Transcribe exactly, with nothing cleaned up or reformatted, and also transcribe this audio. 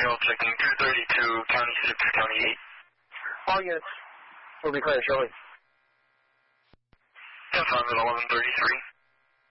Carroll checking two thirty-two, County six, County eight. All units will be clear shortly. ten five at eleven thirty-three.